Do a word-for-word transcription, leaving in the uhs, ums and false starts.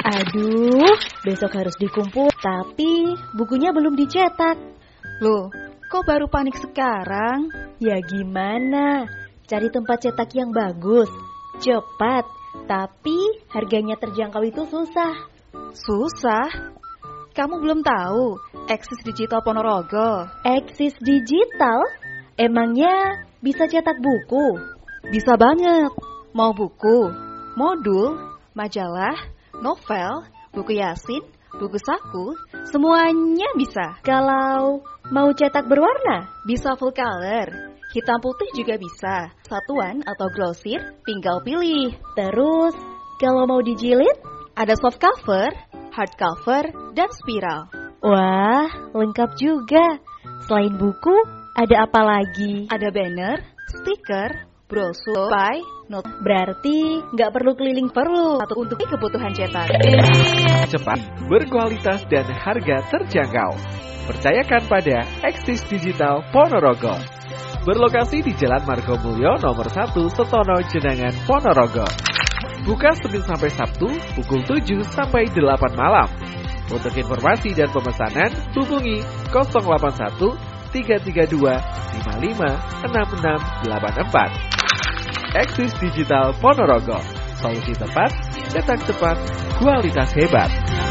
Aduh, besok harus dikumpul, tapi bukunya belum dicetak. Loh, kok baru panik sekarang? Ya gimana? Cari tempat cetak yang bagus, cepat, tapi harganya terjangkau itu susah. Susah? Kamu belum tahu Eksis Digital Ponorogo? Eksis Digital? Emangnya bisa cetak buku? Bisa banget. Mau buku, modul, majalah, novel, buku yasin, buku saku, semuanya bisa. Kalau mau cetak berwarna? Bisa full color, hitam putih juga bisa. Satuan atau grosir, tinggal pilih. Terus, kalau mau dijilid? Ada soft cover, hard cover, dan spiral. Wah, lengkap juga. Selain buku, ada apa lagi? Ada banner, stiker, brosur, pie, note. Berarti nggak perlu keliling. Perlu satu untuk kebutuhan cetak. Cepat, berkualitas dan harga terjangkau. Percayakan pada Eksis Digital Ponorogo. Berlokasi di Jalan Margomulyo nomor satu Setono Jenangan Ponorogo. Buka Senin sampai Sabtu pukul tujuh sampai delapan malam. Untuk informasi dan pemesanan hubungi nol delapan satu tiga tiga dua lima lima enam enam delapan empat. Eksis Digital Ponorogo, solusi tepat, cetak cepat, kualitas hebat.